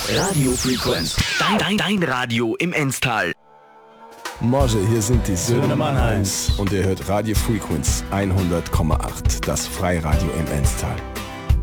Radio Frequenz. Dein Radio im Enstal. Morgen, hier sind die Söhne Mannheims und ihr hört Radio Frequenz 100,8, das Freiradio im Enstal.